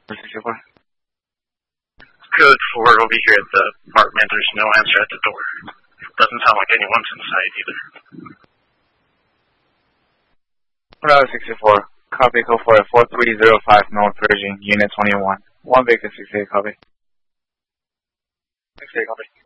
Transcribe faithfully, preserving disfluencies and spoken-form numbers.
sixty-four. Code four will be here at the apartment. There's no answer at the door. Doesn't sound like anyone's inside either. Bravo sixty-four. Copy code for four three zero five North Virgin, Unit twenty-one. One vacancy, say copy. Say copy.